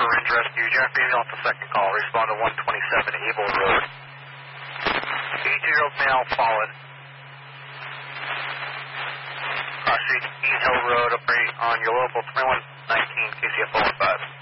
for Ridge Rescue. Jack Bailey off the second call. Respond to 127 Able Road. 82-year-old male fallen. Cross Street, East Hill Road, up on your local 2119 KCF 05.